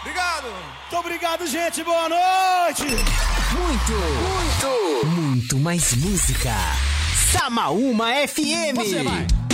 Obrigado. Muito obrigado, gente. Boa noite. Muito mais música. Samaúma FM. Você vai.